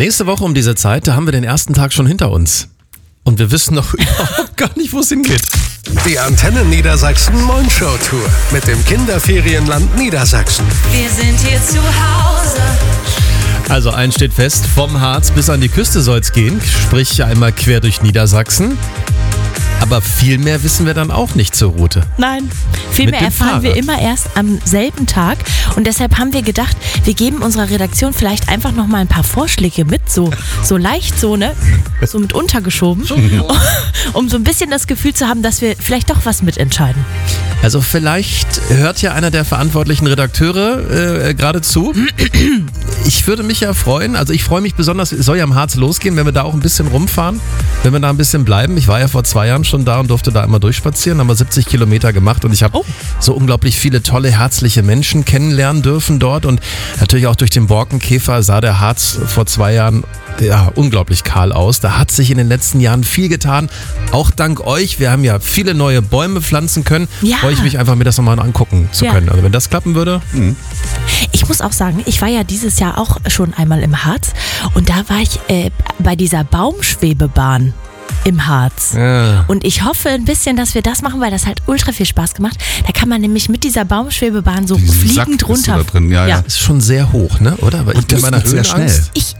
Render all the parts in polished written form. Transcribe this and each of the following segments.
Nächste Woche um diese Zeit, da haben wir den ersten Tag schon hinter uns. Und wir wissen noch überhaupt gar nicht, wo es hingeht. Die Antenne Niedersachsen Mornshow Tour mit dem Kinderferienland Niedersachsen. Wir sind hier zu Hause. Also eins steht fest, vom Harz bis an die Küste soll es gehen, sprich einmal quer durch Niedersachsen. Aber viel mehr wissen wir dann auch nicht zur Route. Nein, viel Mit mehr dem erfahren wir Fahrrad. immer erst am selben Tag. Und deshalb haben wir gedacht, wir geben unserer Redaktion vielleicht einfach noch mal ein paar Vorschläge mit, so leicht so mit untergeschoben, um so ein bisschen das Gefühl zu haben, dass wir vielleicht doch was mitentscheiden. Also vielleicht hört ja einer der verantwortlichen Redakteure gerade zu. Ich würde mich ja freuen, also ich freue mich besonders, es soll ja am Harz losgehen, wenn wir da auch ein bisschen rumfahren, wenn wir da ein bisschen bleiben. Ich war ja vor 2 Jahren schon da und durfte da einmal durchspazieren, haben wir 70 Kilometer gemacht und ich habe so unglaublich viele tolle, herzliche Menschen kennenlernen dürfen dort und natürlich auch durch den Borkenkäfer sah der Harz vor 2 Jahren unglaublich kahl aus. Da hat sich in den letzten Jahren viel getan, auch dank euch. Wir haben ja viele neue Bäume pflanzen können. Ja. Freue ich mich einfach, mir das nochmal angucken zu können. Also wenn das klappen würde. Ich muss auch sagen, ich war ja dieses Jahr auch schon einmal im Harz und da war ich bei dieser Baumschwebebahn im Harz. Ja. Und ich hoffe ein bisschen, dass wir das machen, weil das halt ultra viel Spaß gemacht. Da kann man nämlich mit dieser Baumschwebebahn so Diesen fliegend Sack bist du runter. da drin, ja. Ist schon sehr hoch, ne? Oder? Aber ich bin das meiner geht sehr Höhenangst. Ich,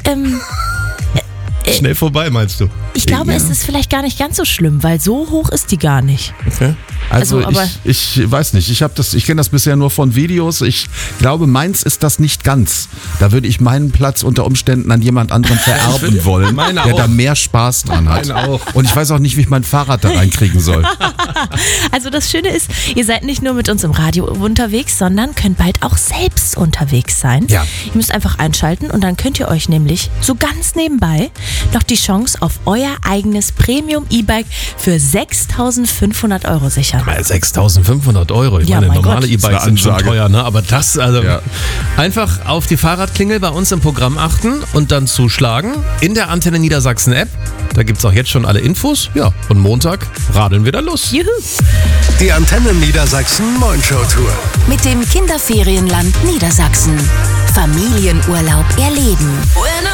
Schnell vorbei, meinst du? ich glaube, es ist vielleicht gar nicht ganz so schlimm, weil so hoch ist die gar nicht. Okay. Also aber- ich weiß nicht, ich kenne das bisher nur von Videos. Ich glaube, meins ist das nicht ganz. Da würde ich meinen Platz unter Umständen an jemand anderen vererben wollen, Meine der auch. da mehr Spaß dran hat. Meine auch. Und ich weiß auch nicht, wie ich mein Fahrrad da reinkriegen soll. Also das Schöne ist, ihr seid nicht nur mit uns im Radio unterwegs, sondern könnt bald auch selbst unterwegs sein. Ja. Ihr müsst einfach einschalten und dann könnt ihr euch nämlich so ganz nebenbei noch die Chance auf euer eigenes Premium-E-Bike für 6.500 € sichern. 6.500 €. Ich Ja, meine, mein normale Gott. E-Bikes Das ist sind eine schon Ansage. teuer, ne? Aber das, also Ja. einfach auf die Fahrradklingel bei uns im Programm achten und dann zuschlagen. In der Antenne Niedersachsen App. Da gibt es auch jetzt schon alle Infos. Ja, und Montag radeln wir da los. Juhu! Die Antenne Niedersachsen Mornshow Tour. Mit dem Kinderferienland Niedersachsen. Familienurlaub erleben. When